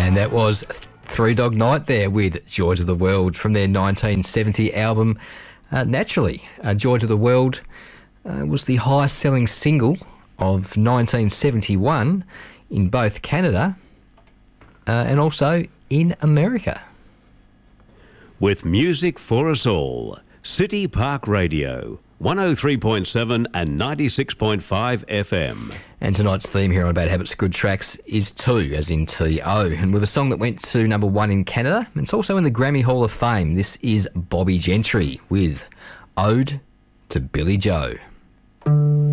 And that was Three Dog Night there with Joy to the World from their 1970 album Naturally. Joy to the World was the highest selling single of 1971 in both Canada and also in America. With music for us all, City Park Radio, 103.7 and 96.5 FM. And tonight's theme here on Bad Habits, Good Tracks is Two, as in T-O. And with a song that went to number 1 in Canada, it's also in the Grammy Hall of Fame. This is Bobby Gentry with Ode to Billy Joe.